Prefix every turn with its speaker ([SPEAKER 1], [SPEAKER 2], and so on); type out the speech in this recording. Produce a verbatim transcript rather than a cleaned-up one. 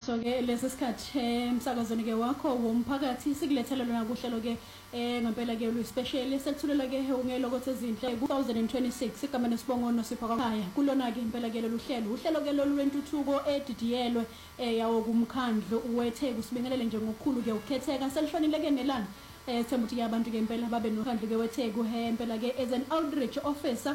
[SPEAKER 1] so ke lesi sikhathi emsakazweni ke wakho womphakathi sikulethela lona kuhlelo ke eh ngempela ke lu special esethulela ke ungelokothi ezinhle ku twenty twenty-six igama nesibongono sipha kwakhaya kulona ke impela ke lolu hlelo uhlelo ke lolu lwentuthuko edidiyelwe eh yawo kumkhandlu uwetheku sibingelele nje ngokukhulu ke ukukhetheka selifanele ke nelanga eh themba ukuthi abantu ke impela babe nomkhandlu ke wetheku he impela ke as an outreach officer